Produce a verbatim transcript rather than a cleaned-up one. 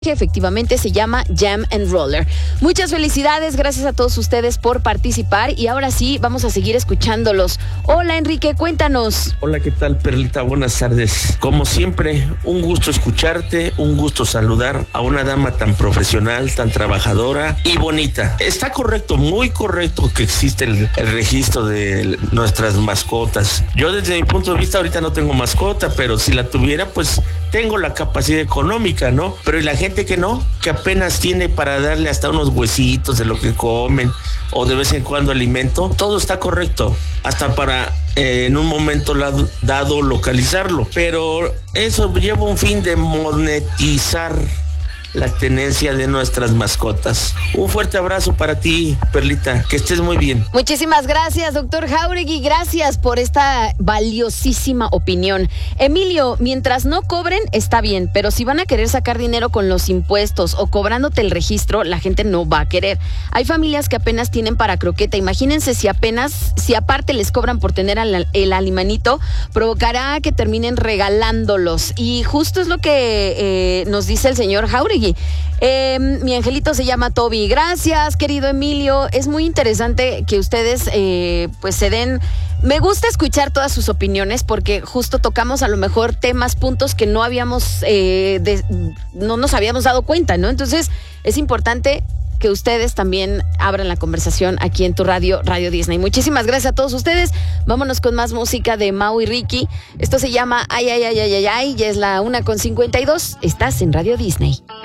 que efectivamente se llama Jam and Roller. Muchas felicidades, gracias a todos ustedes por participar y ahora sí, vamos a seguir escuchándolos. Hola Enrique, cuéntanos. Hola, ¿qué tal, Perlita? Buenas tardes. Como siempre, un gusto escucharte, un gusto saludar a una dama tan profesional, tan trabajadora y bonita. Está correcto, muy correcto que existe el, el registro de nuestras mascotas. Yo desde mi punto de vista ahorita no tengo mascota, pero si la tuviera, pues tengo la capacidad económica, ¿no? Pero ¿y la gente que no? Que apenas tiene para darle hasta unos huesitos de lo que comen o de vez en cuando alimento. Todo está correcto, hasta para eh, en un momento lado, dado localizarlo. Pero eso lleva un fin de monetizar la tenencia de nuestras mascotas. Un fuerte abrazo para ti, Perlita, que estés muy bien. Muchísimas gracias, doctor Jauregui, gracias por esta valiosísima opinión. Emilio, mientras no cobren, está bien, pero si van a querer sacar dinero con los impuestos o cobrándote el registro, la gente no va a querer. Hay familias que apenas tienen para croqueta, imagínense si apenas, si aparte les cobran por tener al, el animalito, provocará que terminen regalándolos. Y justo es lo que eh, nos dice el señor Jauregui. Eh, mi angelito se llama Toby. Gracias, querido Emilio. Es muy interesante que ustedes eh, pues se den. Me gusta escuchar todas sus opiniones porque justo tocamos a lo mejor temas, puntos que no habíamos, eh, de, no nos habíamos dado cuenta, ¿no? Entonces es importante que ustedes también abran la conversación aquí en tu radio, Radio Disney. Muchísimas gracias a todos ustedes. Vámonos con más música de Mau y Ricky. Esto se llama Ay, ay, ay, ay, ay, ay. Ya es la una con cincuenta y dos. Estás en Radio Disney.